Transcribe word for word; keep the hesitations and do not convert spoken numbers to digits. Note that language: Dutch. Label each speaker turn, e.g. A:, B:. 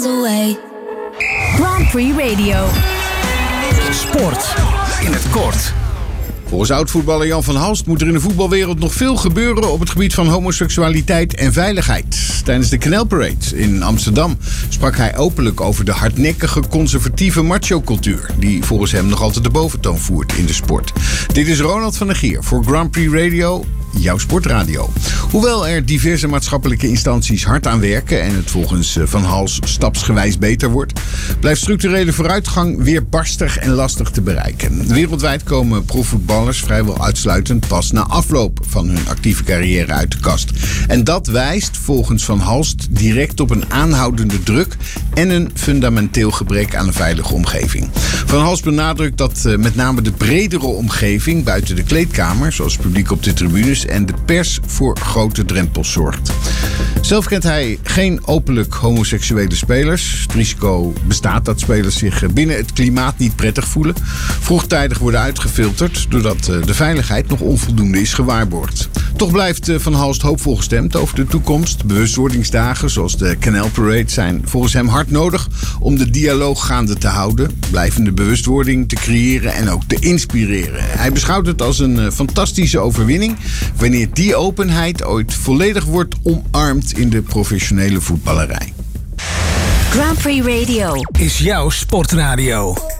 A: away. Grand Prix Radio.
B: Sport in het kort.
C: Volgens oud-voetballer Jan van Halst moet er in de voetbalwereld nog veel gebeuren op het gebied van homoseksualiteit en veiligheid. Tijdens de Knelparade in Amsterdam sprak hij openlijk over de hardnekkige conservatieve macho-cultuur die volgens hem nog altijd de boventoon voert in de sport. Dit is Ronald van der Gier voor Grand Prix Radio, jouw sportradio. Hoewel er diverse maatschappelijke instanties hard aan werken en het volgens Van Halst stapsgewijs beter wordt, blijft structurele vooruitgang weer barstig en lastig te bereiken. Wereldwijd komen profvoetballers vrijwel uitsluitend pas na afloop van hun actieve carrière uit de kast. En dat wijst volgens Van Halst direct op een aanhoudende druk en een fundamenteel gebrek aan een veilige omgeving. Van Halst benadrukt dat uh, met name de bredere omgeving buiten de kleedkamer, zoals het publiek op de tribunes en de pers, voor grote drempels zorgt. Zelf kent hij geen openlijk homoseksuele spelers. Het risico bestaat dat spelers zich binnen het klimaat niet prettig voelen, vroegtijdig worden uitgefilterd doordat de veiligheid nog onvoldoende is gewaarborgd. Toch blijft Van Halst hoopvol gestemd over de toekomst. Bewustwordingsdagen zoals de Canal Parade zijn volgens hem hard nodig om de dialoog gaande te houden, blijvende bewustwording te creëren en ook te inspireren. Hij beschouwt het als een fantastische overwinning wanneer die openheid ooit volledig wordt omarmd in de professionele voetballerij.
A: Grand Prix Radio
B: is jouw sportradio.